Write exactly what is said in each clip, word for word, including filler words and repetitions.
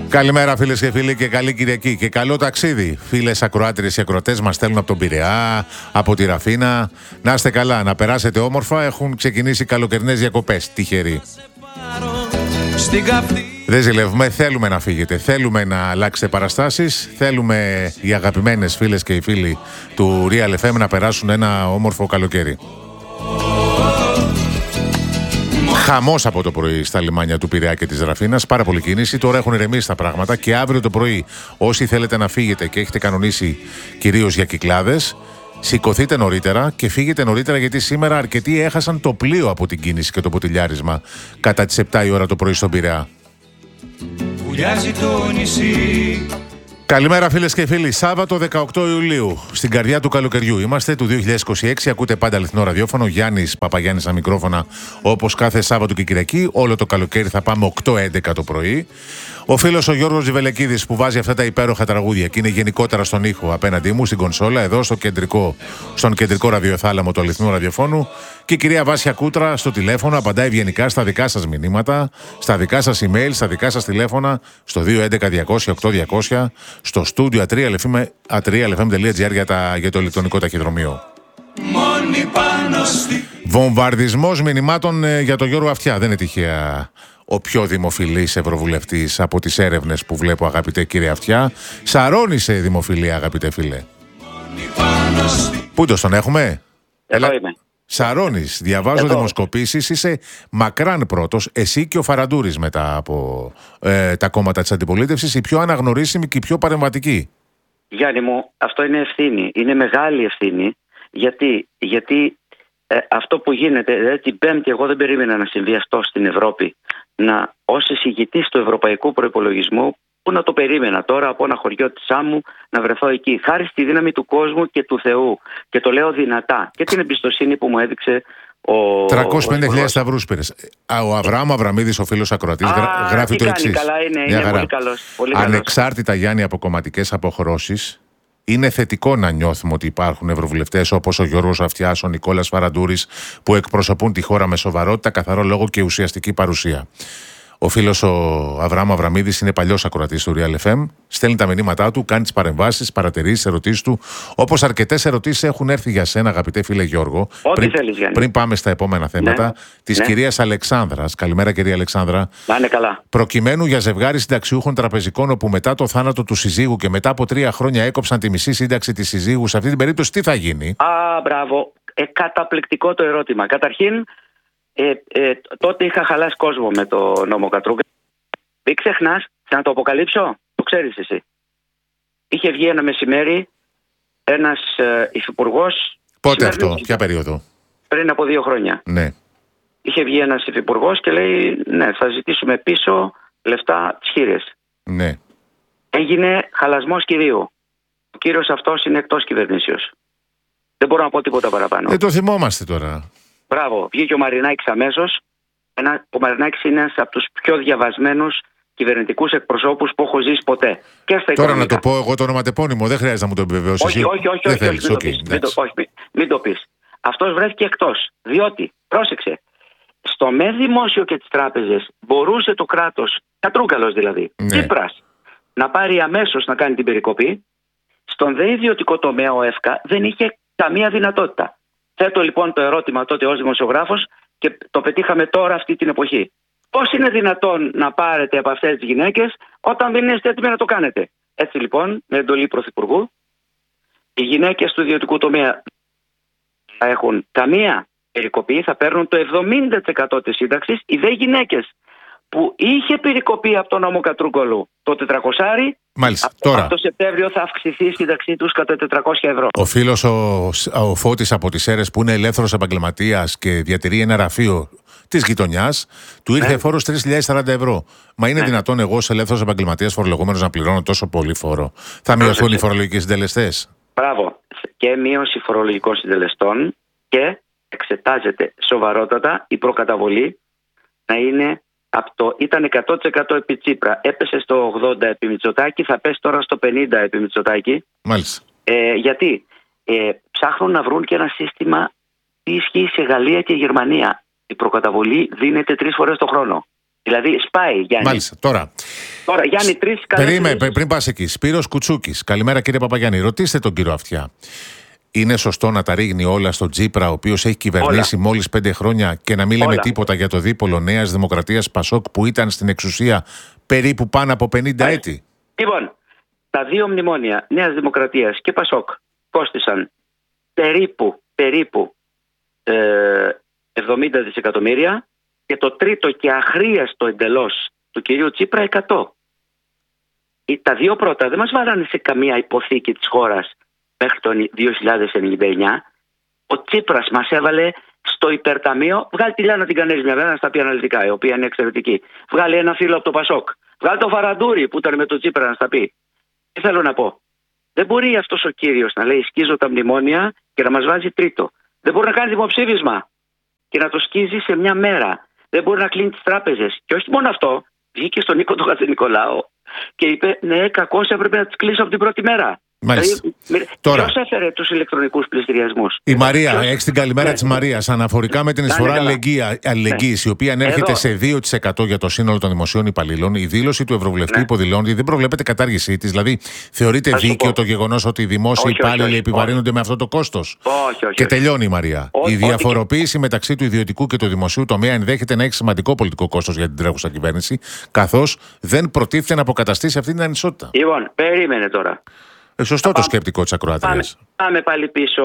Καλημέρα φίλες και φίλοι και καλή Κυριακή και καλό ταξίδι. Φίλες ακροάτριες και ακροατές μας στέλνουν από τον Πειραιά, από τη Ραφίνα. Να είστε καλά, να περάσετε όμορφα. Έχουν ξεκινήσει καλοκαιρινές διακοπές. Τυχεροί. Δεν ζηλεύουμε, θέλουμε να φύγετε, θέλουμε να αλλάξετε παραστάσεις, θέλουμε οι αγαπημένες φίλες και οι φίλοι του Real εφ εμ να περάσουν ένα όμορφο καλοκαίρι. Χαμός από το πρωί στα λιμάνια του Πειραιά και της Ραφίνας, πάρα πολύ κίνηση. Τώρα έχουν ηρεμήσει τα πράγματα και αύριο το πρωί, όσοι θέλετε να φύγετε και έχετε κανονίσει κυρίως για Κυκλάδες, σηκωθείτε νωρίτερα και φύγετε νωρίτερα, γιατί σήμερα αρκετοί έχασαν το πλοίο από την κίνηση και το ποτηλιάρισμα κατά τις επτά η ώρα το πρωί στον Πειραιά. Το νησί. Καλημέρα φίλες και φίλοι, Σάββατο δεκαοκτώ Ιουλίου, στην καρδιά του καλοκαιριού είμαστε, του δύο χιλιάδες είκοσι έξι, ακούτε πάντα αληθινό ραδιόφωνο, Γιάννης Παπαγιάννης στα μικρόφωνα, όπως κάθε Σάββατο και Κυριακή, όλο το καλοκαίρι θα πάμε οκτώ έντεκα το πρωί. Ο φίλος ο Γιώργος Ζιβελεκίδης που βάζει αυτά τα υπέροχα τραγούδια και είναι γενικότερα στον ήχο απέναντί μου, στην κονσόλα, εδώ στο κεντρικό, στον κεντρικό ραδιοθάλαμο του αληθινού ραδιοφώνου, και η κυρία Βάσια Κούτρα στο τηλέφωνο, απαντάει ευγενικά στα δικά σας μηνύματα, στα δικά σας email, στα δικά σας τηλέφωνα, στο δύο έντεκα διακόσια οκτώ διακόσια, στο στούντιο ατρία εφ εμ τελεία τζι άρ για, για το ηλεκτρονικό ταχυδρομείο. Βομβαρδισμός μηνυμάτων ε, για τον Γιώργο Αυτιά. Δεν είναι τυχαία ο πιο δημοφιλής ευρωβουλευτής από τις έρευνες που βλέπω, αγαπητέ κύριε Αυτιά. Σαρώνησε δημοφιλία, αγαπητέ φίλε. Πού το τον έχουμε? Εδώ είμαι. Σαρώνεις, διαβάζω Εδώ. δημοσκοπήσεις, είσαι μακράν πρώτος, εσύ και ο Φαραντούρης μετά από ε, τα κόμματα της αντιπολίτευσης, η πιο αναγνωρίσιμη και η πιο παρεμβατική. Γιάννη μου, αυτό είναι ευθύνη. Είναι μεγάλη ευθύνη. Γιατί, γιατί ε, αυτό που γίνεται, δηλαδή την Πέμπτη, εγώ δεν περίμενα να συμβεί αυτό στην Ευρώπη. Να, ως εισηγητής του ευρωπαϊκού προϋπολογισμού, που να το περίμενα τώρα από ένα χωριό της Άμμου να βρεθώ εκεί. Χάρη στη δύναμη του κόσμου και του Θεού. Και το λέω δυνατά. Και την εμπιστοσύνη που μου έδειξε ο. τριακόσιες πενήντα χιλιάδες σταυρούς πήρες. Ο Αβραάμ Αβραμίδης, ο φίλος ακροατής, Α, γράφει το κάνει, εξής. καλά είναι, είναι πολύ καλός, πολύ Ανεξάρτητα, Γιάννη, από κομματικές αποχρώσεις, είναι θετικό να νιώθουμε ότι υπάρχουν ευρωβουλευτές όπως ο Γιώργος Αυτιάς, ο Νικόλας Φαραντούρης, που εκπροσωπούν τη χώρα με σοβαρότητα, καθαρό λόγο και ουσιαστική παρουσία. Ο φίλος ο Αβραάμ Αβραμίδης είναι παλιός ακροατής του Real εφ εμ. Στέλνει τα μηνύματά του, κάνει τις παρεμβάσεις, παρατηρήσεις, ερωτήσεις του. Όπως αρκετές ερωτήσεις έχουν έρθει για σένα, αγαπητέ φίλε Γιώργο. Ό,τι πριν, θέλεις, Γιάννη. πριν πάμε στα επόμενα θέματα, ναι. της ναι. κυρίας Αλεξάνδρας. Καλημέρα, κυρία Αλεξάνδρα. Να είναι καλά. Προκειμένου για ζευγάρι συνταξιούχων τραπεζικών, όπου μετά το θάνατο του συζύγου και μετά από τρία χρόνια έκοψαν τη μισή σύνταξη της συζύγου, σε αυτή την περίπτωση τι θα γίνει? Α, μπράβο. Ε, καταπληκτικό το ερώτημα. Καταρχήν, Ε, ε, τότε είχα χαλάσει κόσμο με το νόμο Κατρούγκα. Μην ξεχνάς, θα να το αποκαλύψω, το ξέρεις εσύ. Είχε βγει ένα μεσημέρι ένας ε, υφυπουργός. Πότε αυτό, ποια περίοδο? Πριν από δύο χρόνια. Ναι. Είχε βγει ένας υφυπουργός και λέει, ναι, θα ζητήσουμε πίσω λεφτά τις χείρες. Ναι. Έγινε χαλασμός κυρίου. Ο κύριος αυτός είναι εκτός κυβερνήσεως. Δεν μπορώ να πω τίποτα παραπάνω. Ε, το θυμόμαστε τώρα. Μπράβο, βγήκε ο Μαρινάκης αμέσως. Ένα, ο Μαρινάκης είναι ένας από τους πιο διαβασμένους κυβερνητικούς εκπροσώπους που έχω ζήσει ποτέ. Και στα Τώρα οικονομικά. να το πω εγώ το ονοματεπώνυμο, δεν χρειάζεται να μου το επιβεβαιώσεις. Όχι, όχι, όχι, όχι, όχι, μην, το πεις, μην, το, όχι μην, μην το πεις. Αυτός βρέθηκε εκτός. Διότι, πρόσεξε, στο με δημόσιο και τις τράπεζες μπορούσε το κράτος, Κατρούγκαλος δηλαδή, ναι. Τσίπρας, να πάρει αμέσως να κάνει την περικοπή. Στον δε ιδιωτικό τομέα ο ΕΦΚΑ δεν είχε καμία δυνατότητα. Θέτω λοιπόν το ερώτημα τότε ως δημοσιογράφος και το πετύχαμε τώρα αυτή την εποχή. Πώς είναι δυνατόν να πάρετε από αυτές τις γυναίκες όταν δεν είστε έτοιμοι να το κάνετε? Έτσι λοιπόν, με εντολή Πρωθυπουργού, οι γυναίκες του ιδιωτικού τομέα θα έχουν καμία περικοπή, θα παίρνουν το εβδομήντα τοις εκατό της σύνταξης. Οι δε γυναίκες που είχε περικοπή από τον νόμο Κατρούγκολου το τετρακόσια, Μάλιστα. από Τώρα, το Σεπτέμβριο θα αυξηθεί η σύνταξή τους κατά τετρακόσια ευρώ. ο φίλος ο, ο Φώτης από τις Σέρρες, που είναι ελεύθερος επαγγελματίας και διατηρεί ένα γραφείο της γειτονιάς, του ήρθε ναι. φόρος τρεις χιλιάδες σαράντα ευρώ. Μα είναι ναι. δυνατόν εγώ, ως ελεύθερος επαγγελματίας φορολογούμενος, να πληρώνω τόσο πολύ φόρο? Θα μειωθούν οι φορολογικοί συντελεστές? Μπράβο. Και μείωση φορολογικών συντελεστών, και εξετάζεται σοβαρότατα η προκαταβολή να είναι. Από το, ήταν εκατό τοις εκατό επί Τσίπρα, έπεσε στο ογδόντα τοις εκατό επί Μητσοτάκη, θα πέσει τώρα στο πενήντα τοις εκατό επί Μητσοτάκη. Μάλιστα. Ε, γιατί ε, ψάχνουν να βρουν και ένα σύστημα που ισχύει σε Γαλλία και Γερμανία. Η προκαταβολή δίνεται τρεις φορές το χρόνο. Δηλαδή σπάει, Γιάννη. Μάλιστα. Τώρα, Τώρα Γιάννη, τρεις περίμενε, πριν πας εκεί. Σπύρος Κουτσούκης. Καλημέρα, κύριε Παπαγιάννη. Ρωτήστε τον κύριο Αυτιά. Είναι σωστό να τα ρίχνει όλα στον Τσίπρα, ο οποίος έχει κυβερνήσει μόλις πέντε χρόνια, και να μην λέμε όλα. τίποτα για το δίπολο Νέας Δημοκρατίας Πασόκ που ήταν στην εξουσία περίπου πάνω από πενήντα Ά, έτη? Λοιπόν, τα δύο μνημόνια Νέας Δημοκρατίας και Πασόκ κόστησαν περίπου, περίπου ε, εβδομήντα δισεκατομμύρια, και το τρίτο και αχρίαστο εντελώς του κυρίου Τσίπρα εκατό. Τα δύο πρώτα δεν μας βάλανε σε καμία υποθήκη της χώρας μέχρι το δύο χιλιάδες ενενήντα εννιά. Ο Τσίπρας μας έβαλε στο υπερταμείο. Βγάλει τη Λιάννα την Κανέζη μια μέρα να στα πει αναλυτικά, η οποία είναι εξαιρετική. Βγάλει ένα φίλο από το Πασόκ. Βγάλει το Φαραντούρη που ήταν με τον Τσίπρα να στα πει. Τι θέλω να πω. Δεν μπορεί αυτός ο κύριος να λέει σκίζω τα μνημόνια και να μας βάζει τρίτο. Δεν μπορεί να κάνει δημοψήφισμα και να το σκίζει σε μια μέρα. Δεν μπορεί να κλείνει τις τράπεζες. Και όχι μόνο αυτό, βγήκε στον Νίκο τον Χατζηνικολάου και είπε ναι, κακώς έπρεπε να τις κλείσω από την πρώτη μέρα. Μάλιστα. Δηλαδή, Τώρα, ποιος έφερε τους ηλεκτρονικούς πληστηριασμούς? Η Μαρία, ποιος... έχει την καλημέρα ναι. της Μαρίας. Αναφορικά με την εισφορά αλληλεγγύης, ναι. η οποία ανέρχεται Εδώ... σε δύο τοις εκατό για το σύνολο των δημοσίων υπαλλήλων, η δήλωση του Ευρωβουλευτή ναι. υποδηλώνει ότι δεν προβλέπεται κατάργησή της. Δηλαδή, θεωρείται Ας δίκαιο το γεγονός ότι οι δημόσιοι υπάλληλοι επιβαρύνονται με αυτό το κόστος? Όχι, όχι. Και τελειώνει η Μαρία. Όχι, η διαφοροποίηση όχι. μεταξύ του ιδιωτικού και του δημοσίου τομέα ενδέχεται να έχει σημαντικό πολιτικό κόστος για την τρέχουσα κυβέρνηση, καθώς δεν προτίθεται να αποκαταστήσει αυτή την ανισότητα. Λοιπόν, περίμενε τώρα. Ε, σωστό το σκεπτικό της ακροατρίας. Πάμε, πάμε πάλι πίσω.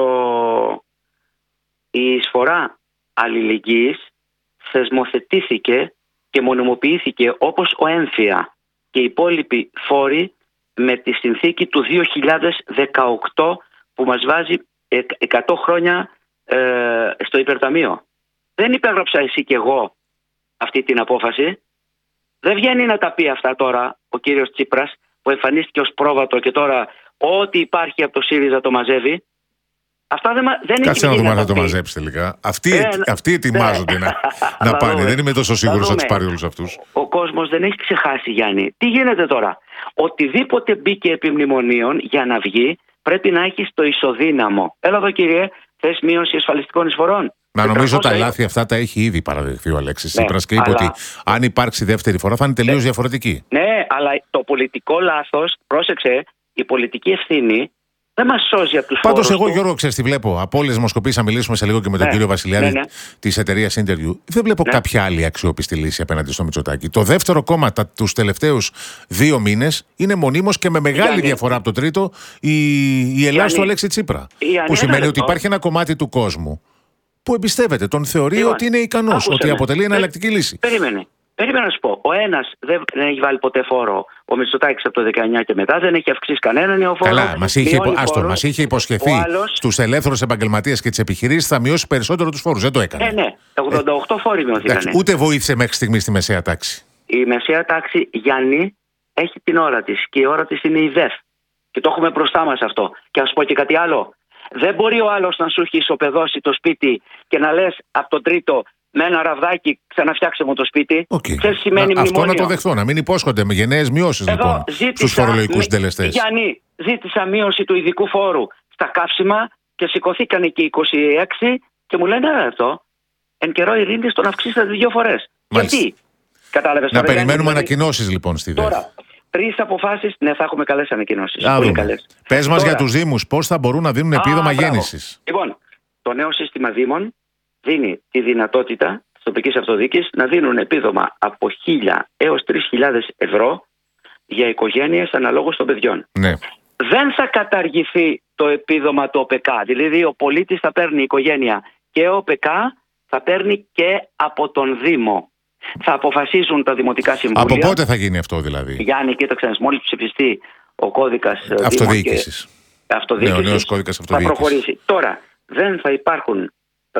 Η εισφορά αλληλεγγύης θεσμοθετήθηκε και μονιμοποιήθηκε όπως ο έμφυα και οι υπόλοιποι φόροι με τη συνθήκη του δύο χιλιάδες δεκαοκτώ που μας βάζει εκατό χρόνια ε, στο υπερταμείο. Δεν υπέγραψα εσύ και εγώ αυτή την απόφαση. Δεν βγαίνει να τα πει αυτά τώρα ο κύριος Τσίπρας που εμφανίστηκε ως πρόβατο και τώρα ό,τι υπάρχει από το ΣΥΡΙΖΑ το μαζεύει. Αυτά δεν, δεν Κάτσε να δούμε αν θα το μαζέψει τελικά. Αυτοί, ε, αυτοί ετοιμάζονται να, να πάνε. Δεν είμαι τόσο σίγουρος ότι θα τους πάρει όλους αυτούς. Ο, ο κόσμος δεν έχει ξεχάσει, Γιάννη. Τι γίνεται τώρα? Οτιδήποτε μπήκε επί μνημονίων για να βγει πρέπει να έχει το ισοδύναμο. Έλα εδώ, κύριε, θες μείωση ασφαλιστικών εισφορών? Να νομίζω τα λάθη αυτά τα έχει ήδη παραδεχθεί ο Αλέξης ναι, Τσίπρας και είπε αλλά... ότι αν υπάρξει δεύτερη φορά θα είναι τελείως ναι, διαφορετική. Ναι, αλλά το πολιτικό λάθος, πρόσεξε, η πολιτική ευθύνη δεν μας σώζει από τους φόρους. Πάντως, εγώ, του. Γιώργο, ξέρεις τι βλέπω. Από όλες τις δημοσκοπήσεις, θα μιλήσουμε σε λίγο και με τον ναι, κύριο Βασιλιάδη ναι, ναι. της εταιρείας Interview. Δεν βλέπω ναι. κάποια άλλη αξιόπιστη λύση απέναντι στο Μητσοτάκη. Το δεύτερο κόμμα τους τελευταίους δύο μήνες είναι μονίμως και με μεγάλη Γιάννη. διαφορά από το τρίτο η, η Ελλάδα του Αλέξη Τσίπρα. Γιάννη. Που σημαίνει ότι υπάρχει ένα κομμάτι του κόσμου που εμπιστεύεται, τον θεωρεί λοιπόν, ότι είναι ικανός, ότι αποτελεί εναλλακτική λύση. Περίμενε. Περίμενα να σου πω. Ο ένας δεν, δεν έχει βάλει ποτέ φόρο. Ο Μητσοτάκης από το δεκαεννιά και μετά δεν έχει αυξήσει κανέναν νέο φόρο. Καλά, μας είχε, υπο... Άστο, μας είχε υποσχεθεί άλλος... στους ελεύθερους επαγγελματίες και τις επιχειρήσεις θα μειώσει περισσότερο τους φόρους. Δεν το έκανε. Ε, ναι, ογδόντα οκτώ ε, φόροι μειωθήκανε. Ούτε βοήθησε μέχρι στιγμή στη μεσαία τάξη. Η μεσαία τάξη, Γιάννη, έχει την ώρα της και η ώρα της είναι η ΔΕΦ. Και το έχουμε μπροστά μας αυτό. Και να σου πω και κάτι άλλο. Δεν μπορεί ο άλλος να σου έχει ισοπεδώσει το σπίτι και να λες από τον τρίτο με ένα ραβδάκι ξαναφτιάξε μου το σπίτι. Okay. Ξέρεις, σημαίνει να, αυτό μνημόνιο. Να το δεχθώ, να μην υπόσχονται με γενναίες μειώσεις λοιπόν στους φορολογικούς συντελεστές. Γιάννη, ζήτησα μείωση του ειδικού φόρου στα καύσιμα και σηκωθήκανε και είκοσι έξι και μου λένε αυτό. Εν καιρό ειρήνης τον αυξήσατε δύο φορές. Γιατί? Κατάλαβες? Να περιμένουμε ανακοινώσεις λοιπόν στη ΔΕΦ. Τώρα, τρεις αποφάσεις, ναι, θα έχουμε καλές ανακοινώσεις. Πολύ καλές. Πες μας για τους Δήμους, πώς θα μπορούν να δίνουν επίδομα γέννησης. Λοιπόν, το νέο σύστημα Δήμων δίνει τη δυνατότητα της τοπικής αυτοδιοίκησης να δίνουν επίδομα από χίλια έως τρεις χιλιάδες ευρώ για οικογένειες αναλόγως των παιδιών. Ναι. Δεν θα καταργηθεί το επίδομα του ΟΠΕΚΑ. Δηλαδή ο πολίτης θα παίρνει οικογένεια και ο ΟΠΕΚΑ θα παίρνει και από τον Δήμο. Θα αποφασίζουν τα δημοτικά συμβούλια. Από πότε θα γίνει αυτό δηλαδή? Γιάννη, κοίταξε, μόλις ψηφιστεί ο κώδικας αυτοδιοίκησης. Αυτοδιοίκησης ναι, ο νέος κώδικας αυτοδιοίκησης. Θα προχωρήσει. Τώρα, δεν θα υπάρχουν ε,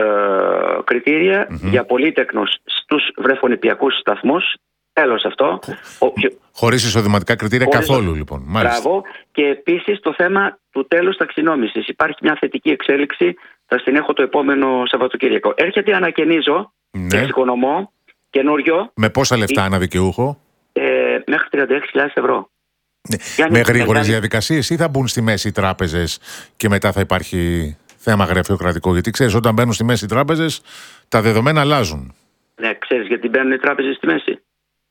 κριτήρια mm-hmm. για πολύτεκνους στους βρεφονηπιακούς σταθμούς. Τέλος αυτό. Ο, χωρίς εισοδηματικά κριτήρια χωρίς καθόλου το... λοιπόν. Μάλιστα. Μπράβο. Και επίσης το θέμα του τέλους ταξινόμησης. Υπάρχει μια θετική εξέλιξη. Θα στην έχω το επόμενο Σαββατοκύριακο. Έρχεται η ανακαινίζω, ναι. εξοικονομώ, καινούριο. Με πόσα λεφτά η... ένα δικαιούχο? Ε, μέχρι τριάντα έξι χιλιάδες ευρώ. Ναι. Με γρήγορες μεγάλη... διαδικασίες ή θα μπουν στη μέση οι τράπεζες και μετά θα υπάρχει θέμα γραφειοκρατικό? Γιατί ξέρεις, όταν μπαίνουν στη μέση οι τράπεζες, τα δεδομένα αλλάζουν. Ναι, ξέρεις γιατί μπαίνουν οι τράπεζες στη μέση?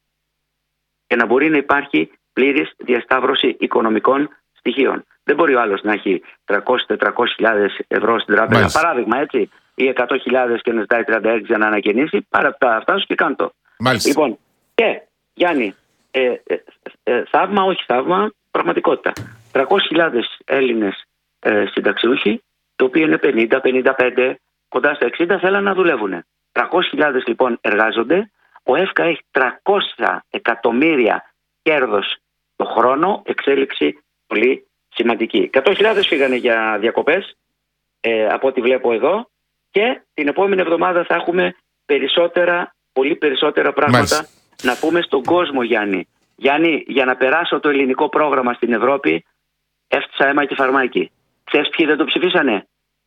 και να μπορεί να υπάρχει πλήρης διασταύρωση οικονομικών στοιχείων. Δεν μπορεί ο άλλος να έχει τριακόσιες με τετρακόσιες χιλιάδες ευρώ στην τράπεζα, Μάλιστα. παράδειγμα, έτσι, ή εκατό χιλιάδες και να ζητάει τριάντα έξι για να ανακαινήσει. Πάρε αυτά, αυτά σου και κάνε το. Μάλιστα. Λοιπόν, και Γιάννη, ε, ε, ε, θαύμα, όχι θαύμα, πραγματικότητα. τριακόσιες χιλιάδες Έλληνες ε, συνταξιούχοι, το οποίο είναι πενήντα, πενήντα πέντε, κοντά στα εξήντα, θέλουν να δουλεύουν. τριακόσιες χιλιάδες λοιπόν εργάζονται. Ο ΕΦΚΑ έχει τριακόσια εκατομμύρια κέρδος το χρόνο, εξέλιξη πολύ σημαντική. εκατό χιλιάδες φύγανε για διακοπές, ε, από ό,τι βλέπω εδώ, και την επόμενη εβδομάδα θα έχουμε περισσότερα, πολύ περισσότερα πράγματα Μάλιστα. να πούμε στον κόσμο, Γιάννη. Γιάννη, για να περάσω το ελληνικό πρόγραμμα στην Ευρώπη, έφτιασα αίμα και φαρμάκι. Ξέρεις ποιοι δεν το ψηφίσανε?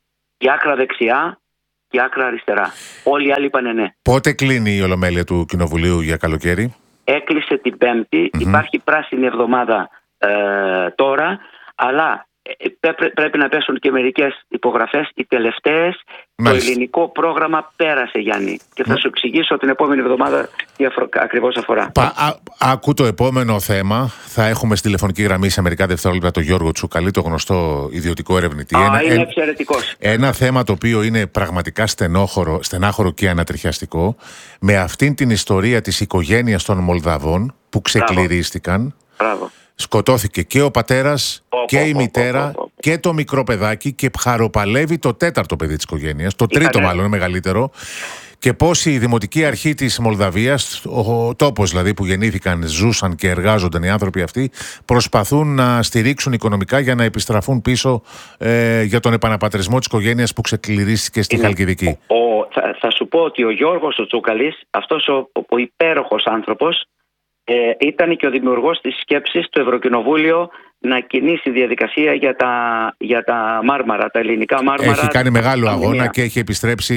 Η άκρα δεξιά και η άκρα αριστερά. Όλοι οι άλλοι είπανε ναι. Πότε κλείνει η Ολομέλεια του Κοινοβουλίου για καλοκαίρι? Έκλεισε την Πέμπτη, Mm-hmm. υπάρχει πράσινη εβδομάδα ε, τώρα, αλλά ε, πρέ, πρέπει να πέσουν και μερικές υπογραφές, οι τελευταίες. Μάλιστα. Το ελληνικό πρόγραμμα πέρασε, Γιάννη, και θα σου εξηγήσω την επόμενη εβδομάδα τι αφρο, ακριβώς αφορά. Πα, α, άκου το επόμενο θέμα. Θα έχουμε στη τηλεφωνική γραμμή σε μερικά δευτερόλεπτα τον Γιώργο Τσούκαλη, το γνωστό ιδιωτικό ερευνητή. Α, ένα, είναι εν, εξαιρετικός. ένα θέμα το οποίο είναι πραγματικά στενόχωρο, στενάχωρο και ανατριχιαστικό, με αυτήν την ιστορία της οικογένειας των Μολδαβών που ξεκληρίστηκαν. Μπράβο. Σκοτώθηκε και ο πατέρας Πω, και πω, η πω, μητέρα πω, πω, πω. και το μικρό παιδάκι, και χαροπαλεύει το τέταρτο παιδί της οικογένειας, το τρίτο Ήτανε. μάλλον, μεγαλύτερο. Και πώς η Δημοτική Αρχή της Μολδαβίας, ο τόπος δηλαδή που γεννήθηκαν, ζούσαν και εργάζονταν οι άνθρωποι αυτοί, προσπαθούν να στηρίξουν οικονομικά για να επιστραφούν πίσω ε, για τον επαναπατρισμό της οικογένειας που ξεκληρίστηκε στη Είναι. Χαλκιδική. Ο, θα, θα σου πω ότι ο Γιώργος ο Τσούκαλης, αυτός ο, ο, ο υπέροχος άνθρωπος, ε, ήταν και ο δημιουργός της σκέψης του Ευρωκοινοβούλιο να κινήσει διαδικασία για τα, για τα Μάρμαρα, τα ελληνικά Μάρμαρα. Έχει κάνει μεγάλο αγώνα Αμμηνία. και έχει επιστρέψει,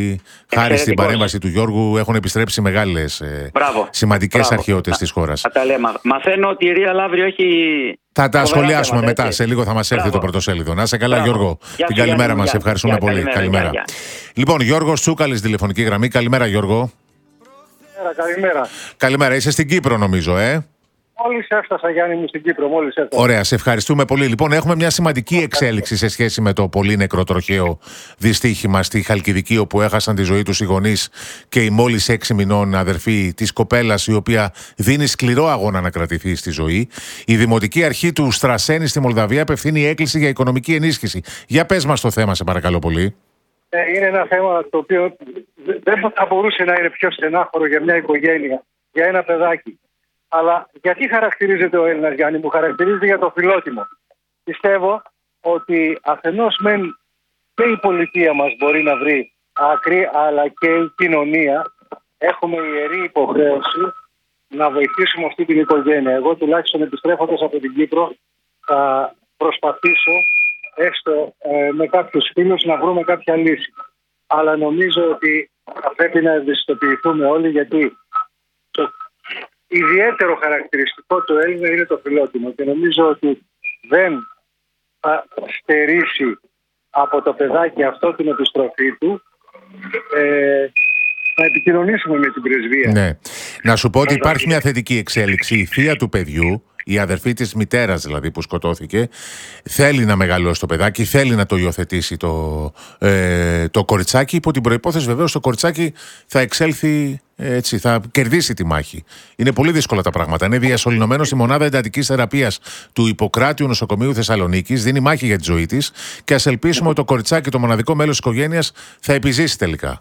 χάρη στην παρέμβαση του Γιώργου, έχουν επιστρέψει μεγάλες ε, Μπράβο. σημαντικές Μπράβο. αρχαιότητες της χώρας. Θα τα λέμε. Μαθαίνω ότι η Ρία Λαύριο έχει. Θα τα φοβερά σχολιάσουμε θέματα, μετά. έτσι. Σε λίγο θα μας έρθει Μπράβο. το πρωτοσέλιδο. Να είσαι καλά, Μπράβο. Γιώργο. Γεια Την σου, καλημέρα Γιάννη, μας. γεια. Ευχαριστούμε Γεια, πολύ. καλημέρα, Καλημέρα. γεια, Λοιπόν, Γιώργος Τσούκαλης, τηλεφωνική γραμμή. Καλημέρα, Γιώργο. Καλημέρα, καλημέρα. Καλημέρα. Είσαι στην Κύπρο, νομίζω, ε. Μόλις έφτασα, Γιάννη μου, στην Κύπρο, μόλις έφτασα. Ωραία, σε ευχαριστούμε πολύ. Λοιπόν, έχουμε μια σημαντική εξέλιξη σε σχέση με το πολύ νεκροτροχαίο δυστύχημα στη Χαλκιδική, όπου έχασαν τη ζωή τους οι γονείς και η μόλις έξι μηνών αδερφή της κοπέλας, η οποία δίνει σκληρό αγώνα να κρατηθεί στη ζωή. Η Δημοτική Αρχή του Στρασένη στη Μολδαβία απευθύνει έκκληση για οικονομική ενίσχυση. Για πες μας το θέμα, σε παρακαλώ πολύ. Ε, είναι ένα θέμα το οποίο δεν θα μπορούσε να είναι πιο στενάχωρο για μια οικογένεια, για ένα παιδάκι. Αλλά γιατί χαρακτηρίζεται ο Έλληνας, Γιάννη μου? Χαρακτηρίζεται για το φιλότιμο. Πιστεύω ότι αφενός μεν και η πολιτεία μας μπορεί να βρει άκρη, αλλά και η κοινωνία έχουμε ιερή υποχρέωση να βοηθήσουμε αυτή την οικογένεια. Εγώ τουλάχιστον επιστρέφοντας από την Κύπρο θα προσπαθήσω έστω ε, με κάποιους φίλους να βρούμε κάποια λύση. Αλλά νομίζω ότι θα πρέπει να ευαισθητοποιηθούμε όλοι, γιατί το ιδιαίτερο χαρακτηριστικό του Έλληνα είναι το φιλότιμο, και νομίζω ότι δεν θα στερήσει από το παιδάκι αυτό την επιστροφή του. Ε, να επικοινωνήσουμε με την πρεσβεία. Ναι. Να σου πω ότι υπάρχει μια θετική εξέλιξη. Η θεία του παιδιού, η αδερφή της μητέρας δηλαδή που σκοτώθηκε, θέλει να μεγαλώσει το παιδάκι, θέλει να το υιοθετήσει το, ε, το κοριτσάκι, υπό την προϋπόθεση βεβαίως το κοριτσάκι θα εξέλθει, έτσι, θα κερδίσει τη μάχη. Είναι πολύ δύσκολα τα πράγματα. Είναι διασωληνωμένο στη μονάδα εντατικής θεραπείας του Ιπποκράτειου Νοσοκομείου Θεσσαλονίκης, δίνει μάχη για τη ζωή της, και ας ελπίσουμε ότι το κοριτσάκι, το μοναδικό μέλος της οικογένειας, θα επιζήσει τελικά.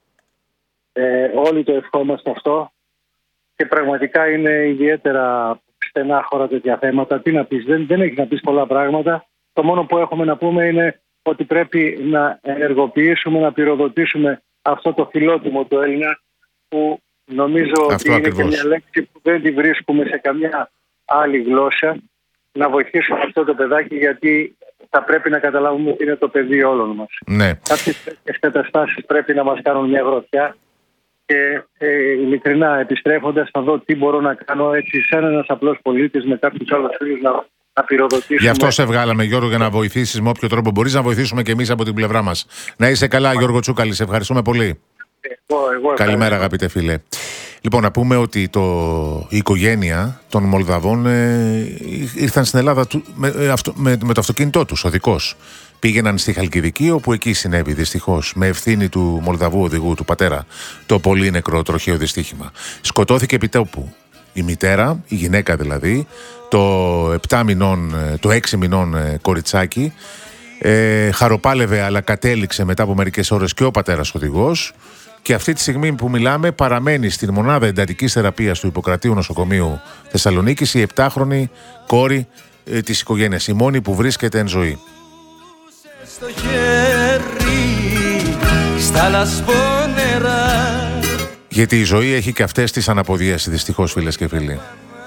Ε, όλοι το ευχόμαστε αυτό, και πραγματικά είναι ιδιαίτερα στενάχωρα τέτοια θέματα. Τι να πεις, δεν, δεν έχει να πεις πολλά πράγματα. Το μόνο που έχουμε να πούμε είναι ότι πρέπει να ενεργοποιήσουμε, να πυροδοτήσουμε αυτό το φιλότιμο του Έλληνα, που νομίζω αυτό ότι είναι ακριβώς. και μια λέξη που δεν τη βρίσκουμε σε καμιά άλλη γλώσσα. Να βοηθήσουμε αυτό το παιδάκι, γιατί θα πρέπει να καταλάβουμε ότι είναι το παιδί όλων μας. Ναι. Κάποιες τέτοιες καταστάσεις πρέπει να μας κάνουν μια γροθιά, και ε, ειλικρινά επιστρέφοντας θα δω τι μπορώ να κάνω, έτσι σαν ένας απλός πολίτης με κάποιους άλλους φίλους, να, να πυροδοτήσουμε. Γι' αυτό σε βγάλαμε, Γιώργο, για να βοηθήσεις με όποιο τρόπο μπορείς, να βοηθήσουμε και εμείς από την πλευρά μας. Να είσαι καλά, Γιώργο Τσούκαλη, σε ευχαριστούμε πολύ. Εγώ, εγώ Καλημέρα, αγαπητέ φίλε. Λοιπόν, να πούμε ότι το, η οικογένεια των Μολδαβών ε, ήρθαν στην Ελλάδα του, με, με, με το αυτοκίνητό τους, οδικός. Πήγαιναν στη Χαλκιδική, όπου εκεί συνέβη δυστυχώς με ευθύνη του Μολδαβού οδηγού, του πατέρα, το πολύ νεκρό τροχαίο δυστύχημα. Σκοτώθηκε επί τόπου η μητέρα, η γυναίκα δηλαδή, το επτά μηνών, το έξι μηνών κοριτσάκι. Ε, χαροπάλευε, αλλά κατέληξε μετά από μερικές ώρες και ο πατέρας οδηγός. Και αυτή τη στιγμή που μιλάμε παραμένει στην μονάδα εντατικής θεραπείας του Ιπποκρατείου Νοσοκομείου Θεσσαλονίκης η επτάχρονη κόρη ε, της οικογένειας, η μόνη που βρίσκεται εν ζωή. Στο χέρι, στα λασπόνερα. Γιατί η ζωή έχει και αυτές τις αναποδιές, δυστυχώς, φίλες και φίλοι.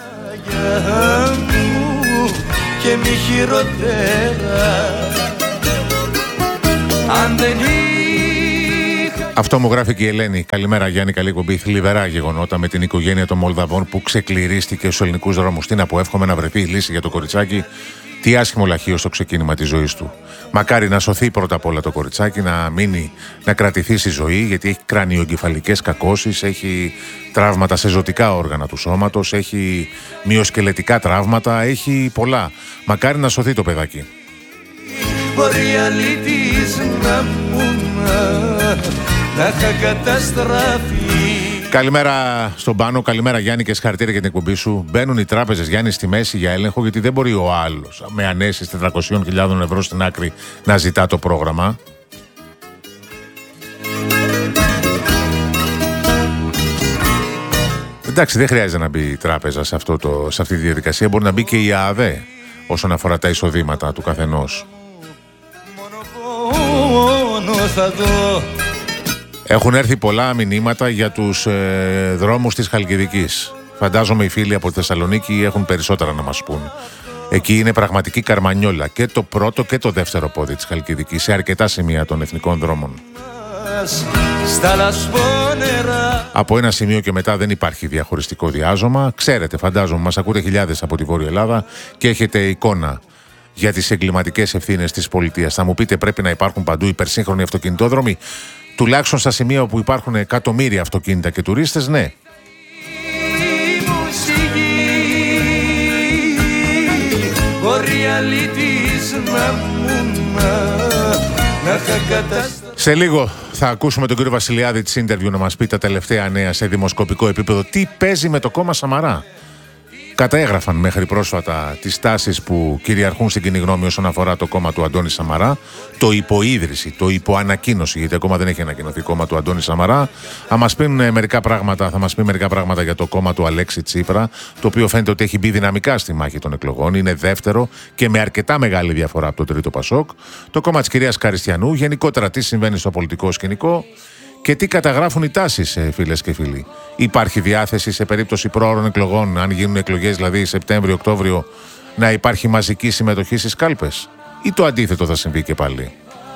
Και μη χειροτέρα, αν δεν είχα... Αυτό μου γράφει και η Ελένη. Καλημέρα Γιάννη, καλή εκπομπή. Θλιβερά γεγονότα με την οικογένεια των Μολδαβών που ξεκληρίστηκε στους ελληνικούς δρόμους. Τι να πω, εύχομαι να βρεθεί η λύση για το κοριτσάκι. Τι άσχημο λαχείο στο ξεκίνημα της ζωής του. Μακάρι να σωθεί πρώτα απ' όλα το κοριτσάκι, να μείνει, να κρατηθεί στη ζωή, γιατί έχει κρανιογκεφαλικές κακώσεις, έχει τραύματα σε ζωτικά όργανα του σώματος, έχει μυοσκελετικά τραύματα, έχει πολλά. Μακάρι να σωθεί το παιδάκι. Μπορεί αλήτης να μου να είχα καταστραφεί. Καλημέρα στον Πάνο, καλημέρα Γιάννη και συγχαρητήρια για την εκπομπή σου. Μπαίνουν οι τράπεζες, Γιάννη, στη μέση για έλεγχο, γιατί δεν μπορεί ο άλλος με ανέσεις τετρακόσιες χιλιάδες ευρώ στην άκρη να ζητά το πρόγραμμα. Εντάξει, δεν χρειάζεται να μπει η τράπεζα σε, αυτό το, σε αυτή τη διαδικασία. Μπορεί να μπει και η ΑΑΔΕ όσον αφορά τα εισοδήματα του καθενός. Μόνο θα δω. Έχουν έρθει πολλά μηνύματα για τους ε, δρόμους της Χαλκιδικής. Φαντάζομαι οι φίλοι από τη Θεσσαλονίκη έχουν περισσότερα να μας πούν. Εκεί είναι πραγματική καρμανιόλα και το πρώτο και το δεύτερο πόδι της Χαλκιδικής σε αρκετά σημεία των εθνικών δρόμων. Από ένα σημείο και μετά δεν υπάρχει διαχωριστικό διάζωμα. Ξέρετε, φαντάζομαι, μας ακούτε χιλιάδες από τη Βόρεια Ελλάδα και έχετε εικόνα για τις εγκληματικές ευθύνες της πολιτείας. Θα μου πείτε, πρέπει να υπάρχουν παντού υπερσύγχρονοι αυτοκινητόδρομοι. Τουλάχιστον στα σημεία όπου υπάρχουν εκατομμύρια αυτοκίνητα και τουρίστες, ναι. Σε λίγο θα ακούσουμε τον κύριο Βασιλιάδη της Interview να μας πει τα τελευταία νέα σε δημοσκοπικό επίπεδο. Τι παίζει με το κόμμα Σαμαρά. Καταέγραφαν μέχρι πρόσφατα τις τάσεις που κυριαρχούν στην κοινή γνώμη όσον αφορά το κόμμα του Αντώνη Σαμαρά, το υποίδρυση, το υποανακοίνωση, γιατί ακόμα δεν έχει ανακοινωθεί κόμμα του Αντώνη Σαμαρά. Θα μας πει μερικά πράγματα, θα μας πει μερικά πράγματα για το κόμμα του Αλέξη Τσίπρα, το οποίο φαίνεται ότι έχει μπει δυναμικά στη μάχη των εκλογών, είναι δεύτερο και με αρκετά μεγάλη διαφορά από το τρίτο Πασόκ. Το κόμμα της κυρίας Καριστιανού, γενικότερα τι συμβαίνει στο πολιτικό σκηνικό. Και τι καταγράφουν οι τάσεις, φίλες και φίλοι. Υπάρχει διάθεση σε περίπτωση προώρων εκλογών, αν γίνουν εκλογές δηλαδή Σεπτέμβριο-Οκτώβριο, να υπάρχει μαζική συμμετοχή στις κάλπες? Ή το αντίθετο θα συμβεί και πάλι?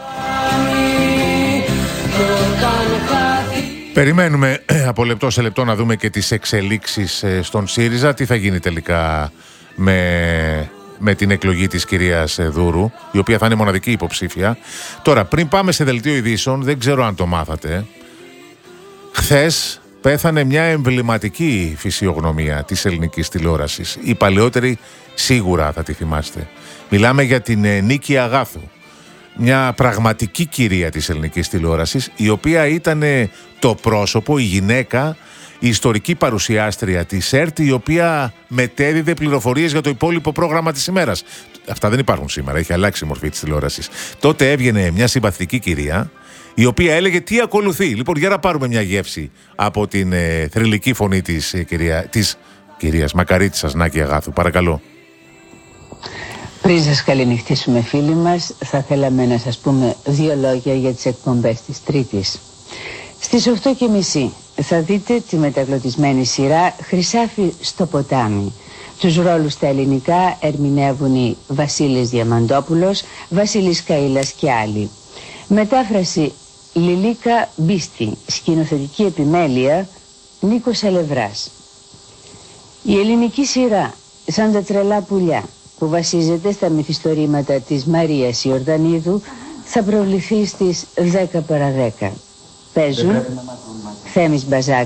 Περιμένουμε από λεπτό σε λεπτό να δούμε και τις εξελίξεις στον ΣΥΡΙΖΑ. Τι θα γίνει τελικά με... με την εκλογή της κυρίας Δούρου, η οποία θα είναι μοναδική υποψήφια. Τώρα, πριν πάμε σε δελτίο ειδήσεων, δεν ξέρω αν το μάθατε, χθες πέθανε μια εμβληματική φυσιογνωμία της ελληνικής τηλεόρασης. Οι παλαιότεροι σίγουρα θα τη θυμάστε. Μιλάμε για την Νίκη Αγάθου, μια πραγματική κυρία της ελληνικής τηλεόρασης, η οποία ήταν το πρόσωπο, η γυναίκα, η ιστορική παρουσιάστρια της ΕΡΤ, η οποία μετέδιδε πληροφορίες για το υπόλοιπο πρόγραμμα της ημέρας. Αυτά δεν υπάρχουν σήμερα, έχει αλλάξει η μορφή της τηλεόρασης. Τότε έβγαινε μια συμπαθητική κυρία, η οποία έλεγε τι ακολουθεί. Λοιπόν, για να πάρουμε μια γεύση από την ε, θρυλική φωνή της, ε, κυρία, της κυρίας Μακαρίτισσας Νάκη Αγάθου. Παρακαλώ. Πριν σας καληνυχτήσουμε, φίλοι μας, θα θέλαμε να σας πούμε δύο λόγια για τις εκπομπές της Τρίτης. Στις οκτώ και μισή θα δείτε τη μεταγλωτισμένη σειρά «Χρυσάφι στο ποτάμι». Τους ρόλους στα ελληνικά ερμηνεύουν οι Βασίλης Διαμαντόπουλος, Βασίλης Καΐλας και άλλοι. Μετάφραση Λιλίκα Μπίστη, σκηνοθετική επιμέλεια Νίκος Αλευράς. Η ελληνική σειρά «Σαν τα τρελά πουλιά», που βασίζεται στα μυθιστορήματα της Μαρίας Ιορδανίδου, θα προβληθεί στις δέκα παρά δέκα. Παίζουν Θέμης Μπαζάκα,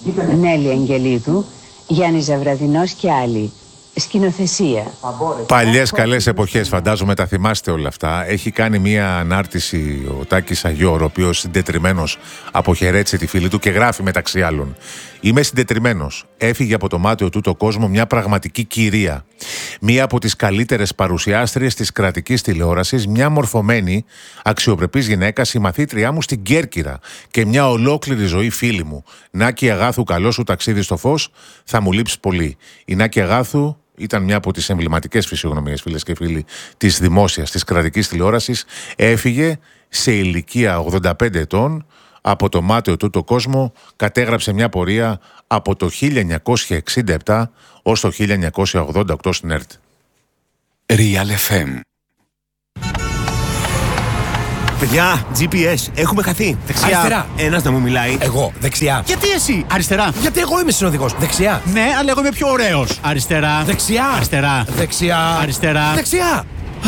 Νέλη Αγγελίδου, Γιάννης Ζαβραδινός και άλλοι. Σκηνοθεσία. Παλιές καλές εποχές, φαντάζομαι τα θυμάστε όλα αυτά. Έχει κάνει μια ανάρτηση ο Τάκης Αγιώρ, ο οποίος συντετριμμένος αποχαιρέτησε τη φίλη του και γράφει μεταξύ άλλων: «Είμαι συντετριμμένος. Έφυγε από το μάτιο του το κόσμο μια πραγματική κυρία. Μία από τις καλύτερες παρουσιάστριες της κρατικής τηλεόρασης, μια μορφωμένη, αξιοπρεπής γυναίκα, συμμαθήτριά μου στην Κέρκυρα και μια ολόκληρη ζωή φίλη μου. Νάκη Αγάθου, καλό σου ταξίδι στο φως, θα μου λείψει πολύ». Η Νάκη Αγάθου ήταν μια από τις εμβληματικές φυσιογνωμίες, φίλες και φίλοι, της δημόσιας, της κρατικής τηλεόρασης. Έφυγε σε ηλικία ογδόντα πέντε ετών από το μάτιο του το κόσμο, κατέγραψε μια πορεία από το χίλια εννιακόσια εξήντα επτά ως το χίλια εννιακόσια ογδόντα οκτώ στην ΕΡΤ. Real εφ εμ. Παιδιά, τζι πι ες, έχουμε χαθεί. Δεξιά. Αριστερά. Ένας να μου μιλάει. Εγώ, δεξιά. Γιατί εσύ? Αριστερά. Γιατί εγώ είμαι συνοδηγός. Δεξιά. Ναι, αλλά εγώ είμαι πιο ωραίος. Αριστερά. Δεξιά. Αριστερά. Δεξιά. Αριστερά. Δεξιά.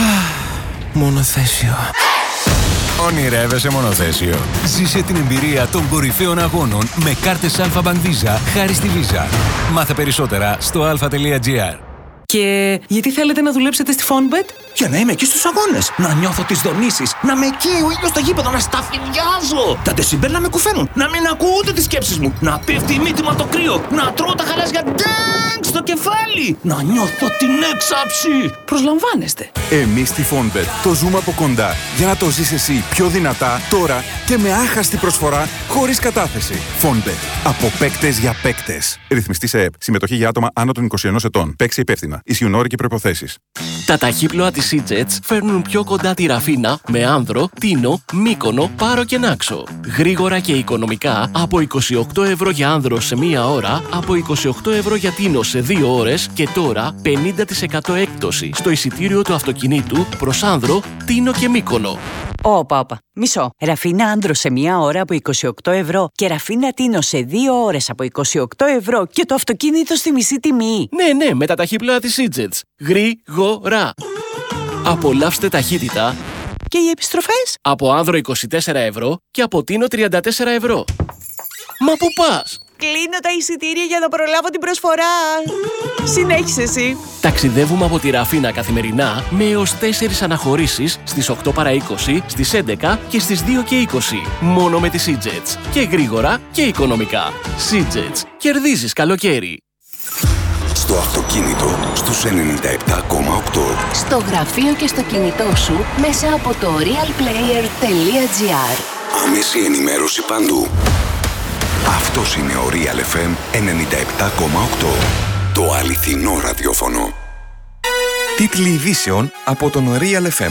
Μονοθέσιο. Ονειρεύεσαι μονοθέσιο. Ζήσε την εμπειρία των κορυφαίων αγώνων με κάρτες Alpha Bank Visa χάρη στη Visa. Μάθε περισσότερα στο alpha τελεία gr. Και γιατί θέλετε να δουλέψετε στη Fonbet? Για να είμαι εκεί στους αγώνες. Να νιώθω τις δονήσεις. Να με εκεί ο ήλιος στο γήπεδο. Να σταφυλιάζω. Τα τεσιμπέλ να με κουφαίνουν. Να μην ακούω ούτε τις σκέψεις μου. Να πέφτει η μύτη μου από το κρύο. Να τρώω τα χαλάζια ντάγκ στο κεφάλι. Να νιώθω την έξαψη. Προσλαμβάνεστε. Εμείς στη Fonbet το ζούμε από κοντά για να το ζεις εσύ πιο δυνατά τώρα και με άχαστη προσφορά χωρίς κατάθεση. Fonbet. Από παίκτες για παίκτες. Ρυθμιστή σε ΕΕΠ. Συμμετοχή για άτομα άνω των είκοσι ενός ετών. Παίξει υπεύθυνα. Ισχύουν όροι και προϋποθέσεις. Τα ταχύπλοα της Sea-Jets φέρνουν πιο κοντά τη Ραφίνα με Άνδρο, Τίνο, Μύκονο, Πάρο και Νάξο. Γρήγορα και οικονομικά από είκοσι οκτώ ευρώ για Άνδρο σε μία ώρα, από είκοσι οκτώ ευρώ για Τίνο σε δύο ώρες και τώρα πενήντα τοις εκατό έκπτωση στο εισιτήριο του αυτοκινήτου προς Άνδρο, Τίνο και Μύκονο. Όπα, όπα. Μισό. Ραφίνα Άνδρο σε μία ώρα από είκοσι οκτώ ευρώ και Ραφίνα Τίνο σε δύο ώρες από είκοσι οκτώ ευρώ και το αυτοκίνητο στη μισή τιμή. Ναι, ναι, με τα ταχύπλοα της Sea-Jets. Γρήγορα. Απολαύστε ταχύτητα. Και οι επιστροφές? Από Άνδρο είκοσι τέσσερα ευρώ και από Τίνο τριάντα τέσσερα ευρώ. Μα πού πας? Κλείνω τα εισιτήρια για να προλάβω την προσφορά. Συνέχισε εσύ. Ταξιδεύουμε από τη Ραφίνα καθημερινά με έως τέσσερις αναχωρήσεις στις οκτώ παρά είκοσι, στις έντεκα και στις δύο και είκοσι. Μόνο με τη Sea-Jets. Και γρήγορα και οικονομικά. Sea-Jets. Κερδίζεις καλοκαίρι. Στο αυτοκίνητο στους ενενήντα επτά κόμμα οκτώ. Στο γραφείο και στο κινητό σου μέσα από το realplayer τελεία gr. Άμεση ενημέρωση παντού. Αυτός είναι ο Real εφ εμ ενενήντα επτά κόμμα οκτώ. Το αληθινό ραδιόφωνο. Τίτλοι ειδήσεων από τον Real εφ εμ.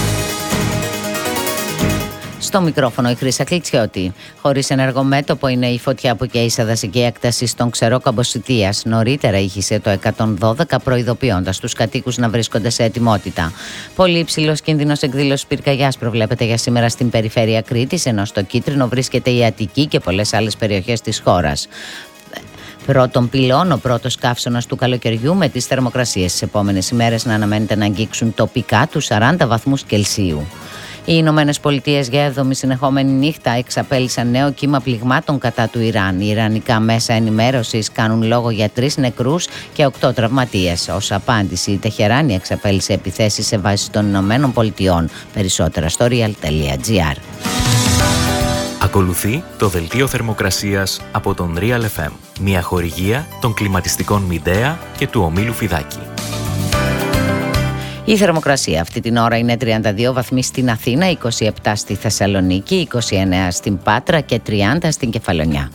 Στο μικρόφωνο η Χρύσα Κλιτσιώτη. Χωρίς ενεργό μέτωπο είναι η φωτιά που καίει σε δασική έκταση στον Ξερόκαμπο Σιτίας. Νωρίτερα ήχησε το εκατόν δώδεκα προειδοποιώντας τους κατοίκους να βρίσκονται σε ετοιμότητα. Πολύ υψηλός κίνδυνος εκδήλωσης πυρκαγιάς προβλέπεται για σήμερα στην περιφέρεια Κρήτης, ενώ στο κίτρινο βρίσκεται η Αττική και πολλές άλλες περιοχές της χώρας. Πρώτον πυλών, ο πρώτος καύσωνας του καλοκαιριού, με τις θερμοκρασίες τις επόμενες ημέρες να αναμένεται να αγγίξουν τοπικά τους σαράντα βαθμούς Κελσίου. Οι Ηνωμένες Πολιτείες για έβδομη συνεχόμενη νύχτα εξαπέλυσαν νέο κύμα πληγμάτων κατά του Ιράν. Οι ιρανικά μέσα ενημέρωσης κάνουν λόγο για τρεις νεκρούς και οκτώ τραυματίες. Ως απάντηση, η Τεχεράνη εξαπέλυσε επιθέσεις σε βάσεις των Ηνωμένων Πολιτειών. Περισσότερα στο real τελεία gr. Ακολουθεί το δελτίο θερμοκρασίας από τον Real εφ εμ, μια χορηγία των κλιματιστικών Μιντέα και του ομίλου Φιδάκη. Η θερμοκρασία αυτή την ώρα είναι τριάντα δύο βαθμοί στην Αθήνα, είκοσι επτά στη Θεσσαλονίκη, είκοσι εννέα στην Πάτρα και τριάντα στην Κεφαλονιά.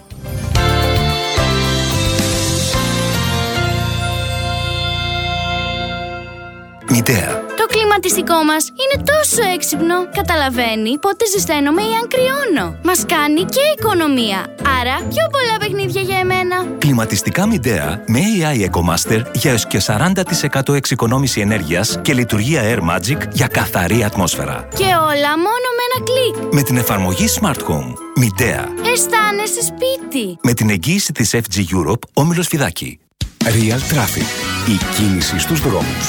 Μιντέα. Το κλιματιστικό μας είναι τόσο έξυπνο. Καταλαβαίνει πότε ζεσταίνομαι ή αν κρυώνω. Μας κάνει και οικονομία. Άρα πιο πολλά παιχνίδια για εμένα. Κλιματιστικά Μιντέα με έι άι EcoMaster για έως και σαράντα τοις εκατό εξοικονόμηση ενέργειας και λειτουργία Air Magic για καθαρή ατμόσφαιρα. Και όλα μόνο με ένα κλικ. Με την εφαρμογή Smart Home. Μιντέα. Αισθάνεσαι σπίτι. Με την εγγύηση της εφ τζι Europe, όμιλος Φιδάκη. Real Traffic. Η κίνηση στους δρόμους.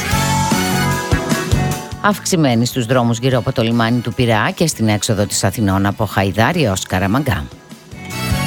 Αυξημένη στους δρόμους γύρω από το λιμάνι του Πειραιά και στην έξοδο της Αθηνών από Χαϊδάρη έως Καραμαγκά.